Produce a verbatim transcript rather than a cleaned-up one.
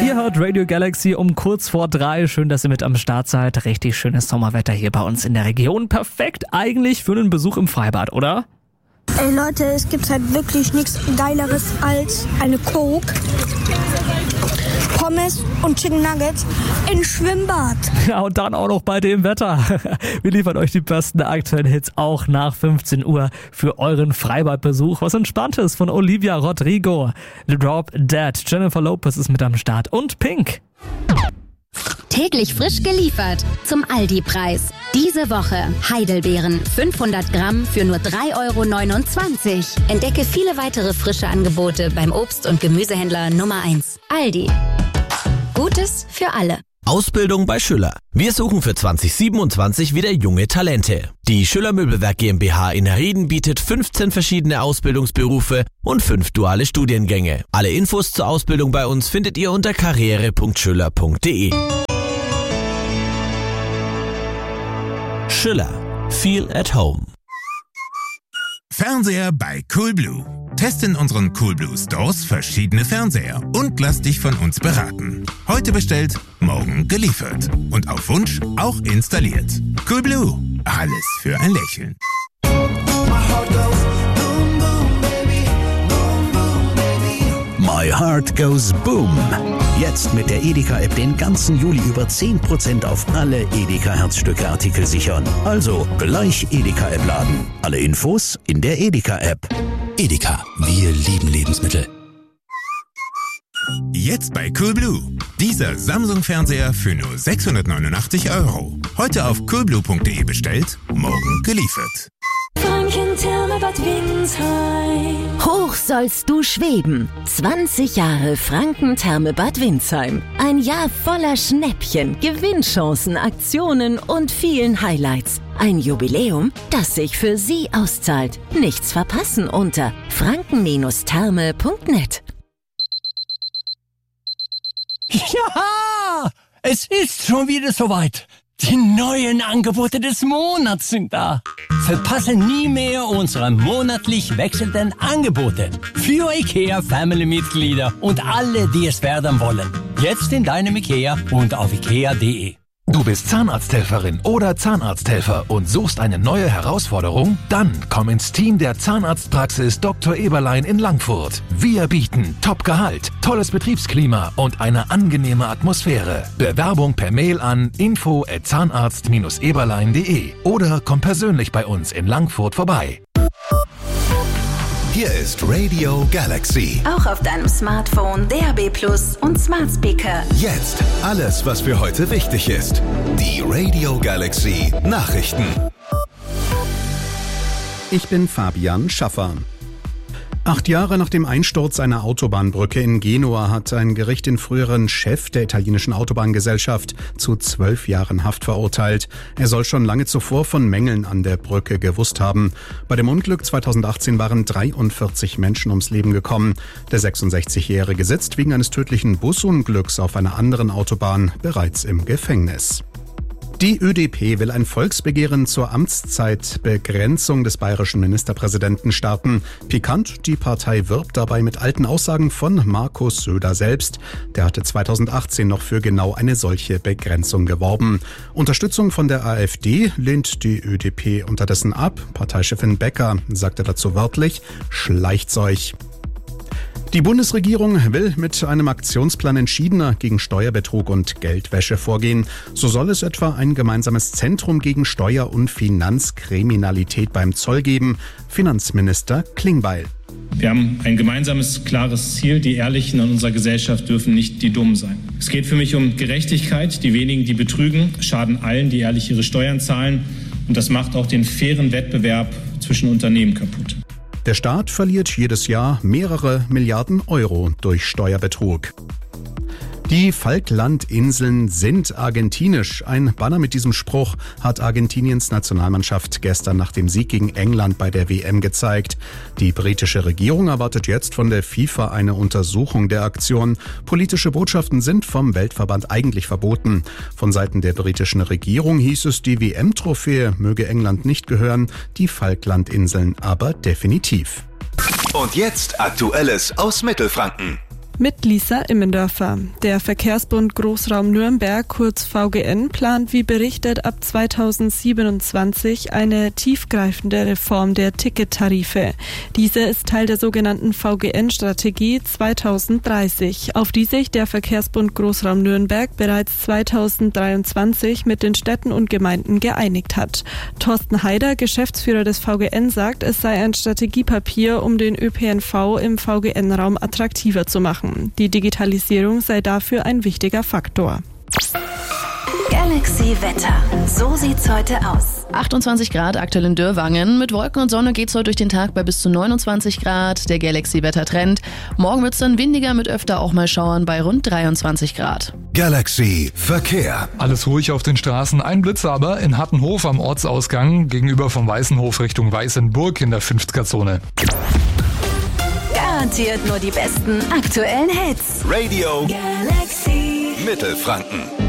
Ihr hört Radio Galaxy um kurz vor drei. Schön, dass ihr mit am Start seid. Richtig schönes Sommerwetter hier bei uns in der Region. Perfekt eigentlich für einen Besuch im Freibad, oder? Ey Leute, es gibt halt wirklich nichts Geileres als eine Coke, Pommes und Chicken Nuggets im Schwimmbad. Ja, und dann auch noch bei dem Wetter. Wir liefern euch die besten aktuellen Hits auch nach fünfzehn Uhr für euren Freibadbesuch. Was Entspanntes von Olivia Rodrigo, Drop Dead, Jennifer Lopez ist mit am Start und Pink. Täglich frisch geliefert zum Aldi-Preis. Diese Woche Heidelbeeren fünfhundert Gramm für nur drei Euro neunundzwanzig. Entdecke viele weitere frische Angebote beim Obst- und Gemüsehändler Nummer eins. Aldi. Gutes für alle. Ausbildung bei Schüller. Wir suchen für zwanzig siebenundzwanzig wieder junge Talente. Die Schüller Möbelwerk GmbH in Herrieden bietet fünfzehn verschiedene Ausbildungsberufe und fünf duale Studiengänge. Alle Infos zur Ausbildung bei uns findet ihr unter karriere punkt schüller punkt de. Schüller. Feel at home. Fernseher bei Coolblue. Teste in unseren Coolblue Stores verschiedene Fernseher und lass dich von uns beraten. Heute bestellt, morgen geliefert. Und auf Wunsch auch installiert. Coolblue. Alles für ein Lächeln. My Heart Goes Boom. Jetzt mit der Edeka-App den ganzen Juli über zehn Prozent auf alle Edeka-Herzstücke-Artikel sichern. Also gleich Edeka-App laden. Alle Infos in der Edeka-App. Edeka, wir lieben Lebensmittel. Jetzt bei Coolblue. Dieser Samsung-Fernseher für nur sechshundertneunundachtzig Euro. Heute auf coolblue punkt de bestellt, morgen geliefert. Franken Thermebad Windsheim. Hoch sollst du schweben. zwanzig Jahre Franken Thermebad Windsheim. Ein Jahr voller Schnäppchen, Gewinnchancen, Aktionen und vielen Highlights. Ein Jubiläum, das sich für Sie auszahlt. Nichts verpassen unter franken Therme punkt net. Ja, es ist schon wieder soweit. Die neuen Angebote des Monats sind da. Verpasse nie mehr unsere monatlich wechselnden Angebote für IKEA Family-Mitglieder und alle, die es werden wollen. Jetzt in deinem IKEA und auf ikea punkt de. Du bist Zahnarzthelferin oder Zahnarzthelfer und suchst eine neue Herausforderung? Dann komm ins Team der Zahnarztpraxis Doktor Eberlein in Langfurt. Wir bieten Top-Gehalt, tolles Betriebsklima und eine angenehme Atmosphäre. Bewerbung per Mail an info at zahnarzt Bindestrich eberlein punkt de oder komm persönlich bei uns in Langfurt vorbei. Hier ist Radio Galaxy. Auch auf deinem Smartphone, D A B Plus und Smart Speaker. Jetzt alles, was für heute wichtig ist. Die Radio Galaxy Nachrichten. Ich bin Fabian Schaffer. Acht Jahre nach dem Einsturz einer Autobahnbrücke in Genua hat ein Gericht den früheren Chef der italienischen Autobahngesellschaft zu zwölf Jahren Haft verurteilt. Er soll schon lange zuvor von Mängeln an der Brücke gewusst haben. Bei dem Unglück zweitausendachtzehn waren dreiundvierzig Menschen ums Leben gekommen. Der sechsundsechzigjährige sitzt wegen eines tödlichen Busunglücks auf einer anderen Autobahn bereits im Gefängnis. Die ÖDP will ein Volksbegehren zur Amtszeitbegrenzung des bayerischen Ministerpräsidenten starten. Pikant, die Partei wirbt dabei mit alten Aussagen von Markus Söder selbst. Der hatte zweitausendachtzehn noch für genau eine solche Begrenzung geworben. Unterstützung von der AfD lehnt die ÖDP unterdessen ab. Parteichefin Becker sagte dazu wörtlich: Schleicht's euch. Die Bundesregierung will mit einem Aktionsplan entschiedener gegen Steuerbetrug und Geldwäsche vorgehen. So soll es etwa ein gemeinsames Zentrum gegen Steuer- und Finanzkriminalität beim Zoll geben. Finanzminister Klingbeil. Wir haben ein gemeinsames, klares Ziel. Die Ehrlichen in unserer Gesellschaft dürfen nicht die Dummen sein. Es geht für mich um Gerechtigkeit. Die wenigen, die betrügen, schaden allen, die ehrlich ihre Steuern zahlen. Und das macht auch den fairen Wettbewerb zwischen Unternehmen kaputt. Der Staat verliert jedes Jahr mehrere Milliarden Euro durch Steuerbetrug. Die Falklandinseln sind argentinisch. Ein Banner mit diesem Spruch hat Argentiniens Nationalmannschaft gestern nach dem Sieg gegen England bei der W M gezeigt. Die britische Regierung erwartet jetzt von der FIFA eine Untersuchung der Aktion. Politische Botschaften sind vom Weltverband eigentlich verboten. Von Seiten der britischen Regierung hieß es, die W M-Trophäe möge England nicht gehören, die Falklandinseln aber definitiv. Und jetzt Aktuelles aus Mittelfranken. Mit Lisa Immendörfer. Der Verkehrsbund Großraum Nürnberg, kurz V G N, plant wie berichtet ab zweitausendsiebenundzwanzig eine tiefgreifende Reform der Tickettarife. Diese ist Teil der sogenannten V G N-Strategie zweitausenddreißig, auf die sich der Verkehrsbund Großraum Nürnberg bereits zweitausenddreiundzwanzig mit den Städten und Gemeinden geeinigt hat. Thorsten Haider, Geschäftsführer des V G N, sagt, es sei ein Strategiepapier, um den Ö P N V im V G N-Raum attraktiver zu machen. Die Digitalisierung sei dafür ein wichtiger Faktor. Galaxy Wetter. So sieht's heute aus. achtundzwanzig Grad aktuell in Dürrwangen. Mit Wolken und Sonne geht's heute durch den Tag bei bis zu neunundzwanzig Grad. Der Galaxy-Wetter-Trend. Morgen wird's dann windiger mit öfter auch mal Schauern bei rund dreiundzwanzig Grad. Galaxy Verkehr. Alles ruhig auf den Straßen. Ein Blitz aber in Hattenhof am Ortsausgang gegenüber vom Weißenhof Richtung Weißenburg in der fünfziger-Zone. Garantiert nur die besten aktuellen Hits. Radio Galaxy Mittelfranken.